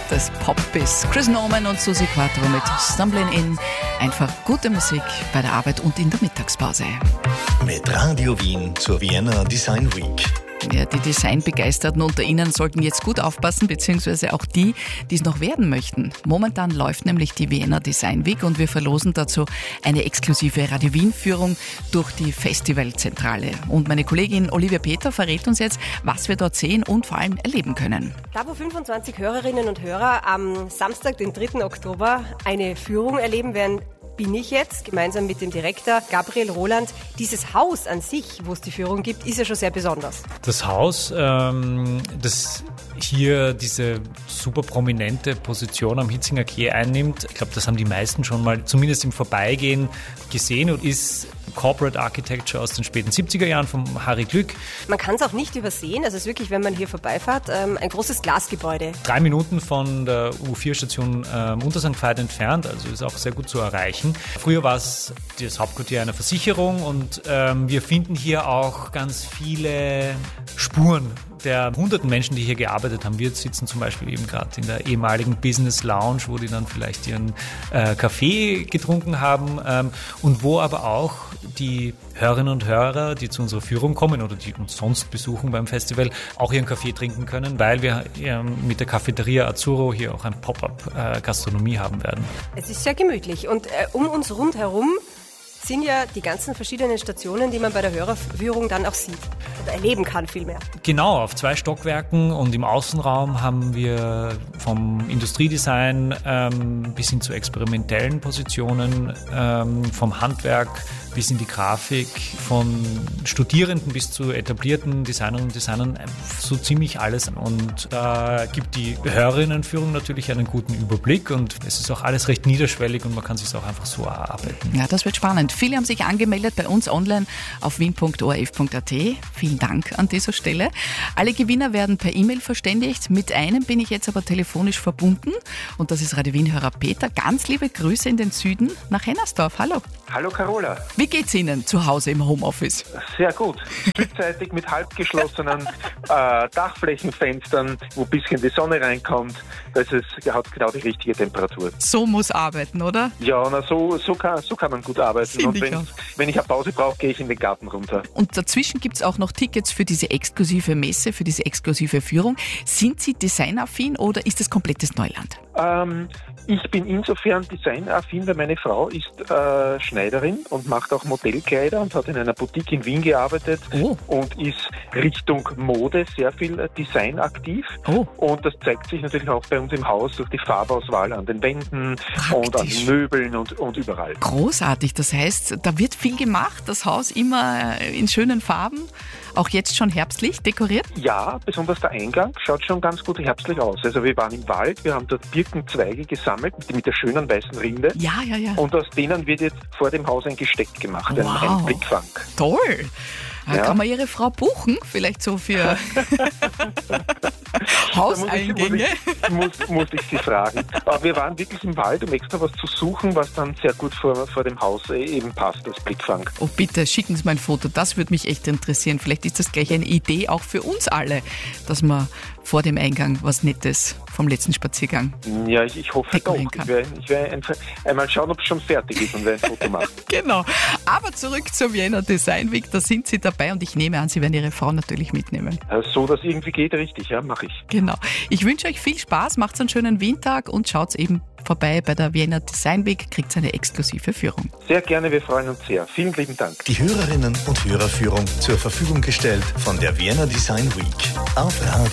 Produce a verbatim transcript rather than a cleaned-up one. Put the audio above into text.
des Pop bis Chris Norman und Susi Quattro mit Stumbling In. Einfach gute Musik bei der Arbeit und in der Mittagspause. Mit Radio Wien zur Vienna Design Week. Ja, die Designbegeisterten unter Ihnen sollten jetzt gut aufpassen, beziehungsweise auch die, die es noch werden möchten. Momentan läuft nämlich die Vienna Design Week und wir verlosen dazu eine exklusive Radio Wien-Führung durch die Festivalzentrale. Und meine Kollegin Olivia Peter verrät uns jetzt, was wir dort sehen und vor allem erleben können. Da, wo fünfundzwanzig Hörerinnen und Hörer am Samstag, den dritten Oktober, eine Führung erleben werden, bin ich jetzt gemeinsam mit dem Direktor Gabriel Roland. Dieses Haus an sich, wo es die Führung gibt, ist ja schon sehr besonders. Das Haus, ähm, das hier diese super prominente Position am Hitzinger Quai einnimmt, ich glaube, das haben die meisten schon mal zumindest im Vorbeigehen gesehen und ist Corporate Architecture aus den späten siebziger Jahren von Harry Glück. Man kann es auch nicht übersehen, also es ist wirklich, wenn man hier vorbeifährt, ähm, ein großes Glasgebäude. Drei Minuten von der U vier Station ähm, unter Sankt Veit entfernt, also ist auch sehr gut zu erreichen. Früher war es das Hauptquartier einer Versicherung und ähm, wir finden hier auch ganz viele Spuren der hunderten Menschen, die hier gearbeitet haben. Wir sitzen zum Beispiel eben gerade in der ehemaligen Business Lounge, wo die dann vielleicht ihren äh, Kaffee getrunken haben ähm, und wo aber auch die Hörerinnen und Hörer, die zu unserer Führung kommen oder die uns sonst besuchen beim Festival, auch ihren Kaffee trinken können, weil wir ähm, mit der Cafeteria Azzurro hier auch ein Pop-up-Gastronomie äh, haben werden. Es ist sehr gemütlich und äh, um uns rundherum sind ja die ganzen verschiedenen Stationen, die man bei der Hörerführung dann auch sieht oder erleben kann vielmehr. Genau, auf zwei Stockwerken und im Außenraum haben wir vom Industriedesign ähm, bis hin zu experimentellen Positionen, ähm, vom Handwerk bis in die Grafik, von Studierenden bis zu etablierten Designerinnen und Designern, so ziemlich alles. Und da gibt die Hörerinnenführung natürlich einen guten Überblick und es ist auch alles recht niederschwellig und man kann sich auch einfach so erarbeiten. Ja, das wird spannend. Viele haben sich angemeldet bei uns online auf wien punkt o r f punkt a t. Vielen Dank an dieser Stelle. Alle Gewinner werden per E-Mail verständigt. Mit einem bin ich jetzt aber telefonisch verbunden und das ist Radio Wien-Hörer Peter. Ganz liebe Grüße in den Süden nach Hennersdorf. Hallo. Hallo Carola. Wie geht's Ihnen zu Hause im Homeoffice? Sehr gut. Südseitig mit halbgeschlossenen äh, Dachflächenfenstern, wo ein bisschen die Sonne reinkommt. Das ist, hat genau die richtige Temperatur. So muss arbeiten, oder? Ja, na, so, so, kann, so kann man gut arbeiten. Find und ich wenn, auch. wenn ich eine Pause brauche, gehe ich in den Garten runter. Und dazwischen gibt's auch noch Tickets für diese exklusive Messe, für diese exklusive Führung. Sind Sie designaffin oder ist das komplettes Neuland? Ähm, ich bin insofern designaffin, weil meine Frau ist äh, Schneiderin und macht auch Modellkleider und hat in einer Boutique in Wien gearbeitet Oh. und ist Richtung Mode sehr viel äh, Design aktiv. Oh. Und das zeigt sich natürlich auch bei uns im Haus durch die Farbauswahl an den Wänden und an Praktisch. den Möbeln und, und überall. Großartig, das heißt, da wird viel gemacht, das Haus immer in schönen Farben, auch jetzt schon herbstlich dekoriert. Ja, besonders der Eingang schaut schon ganz gut herbstlich aus. Also wir waren im Wald, wir haben dort Birkenzweige gesammelt mit, mit der schönen weißen Rinde. Ja, ja, ja. Und aus denen wird jetzt vor dem Haus ein Gesteck gemacht, ein, Wow. ein Blickfang. Toll. Da Ja. kann man Ihre Frau buchen, vielleicht so für Hauseingänge. Da muss ich, muss, muss ich sie fragen. Aber wir waren wirklich im Wald, um extra was zu suchen, was dann sehr gut vor, vor dem Haus eben passt, das Blickfang. Oh bitte, schicken Sie mir ein Foto, das würde mich echt interessieren. Vielleicht ist das gleich eine Idee auch für uns alle, dass man vor dem Eingang was Nettes vom letzten Spaziergang Ja, ich, ich hoffe doch. dekorieren kann. Ich werde ich werd einfach einmal schauen, ob es schon fertig ist und werde ein Foto machen. Genau. Aber zurück zur Vienna Design Week, da sind Sie dabei und ich nehme an, Sie werden Ihre Frau natürlich mitnehmen. So, dass irgendwie geht, richtig, ja, mache ich. Genau. Ich wünsche euch viel Spaß, macht einen schönen Wien-Tag und schaut eben vorbei bei der Vienna Design Week, kriegt eine exklusive Führung. Sehr gerne, wir freuen uns sehr. Vielen lieben Dank. Die Hörerinnen und Hörerführung zur Verfügung gestellt von der Vienna Design Week auf Radio